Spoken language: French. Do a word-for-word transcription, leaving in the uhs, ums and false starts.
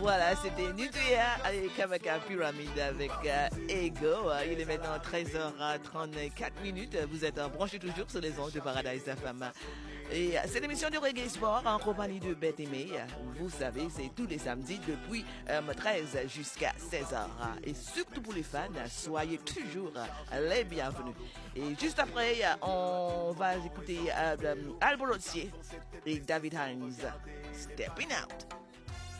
Voilà, c'était Nutria avec Kamaka Pyramide avec euh, Ego. Il est maintenant treize heures trente-quatre minutes. Vous êtes branchés toujours sur les ondes de Paradise F M. Et c'est l'émission du Reggae Sport en compagnie de Beth Aimé. Vous savez, c'est tous les samedis depuis euh, treize jusqu'à seize heures. Et surtout pour les fans, soyez toujours les bienvenus. Et juste après, on va écouter euh, Albo Lotier et David Hines, Stepping Out.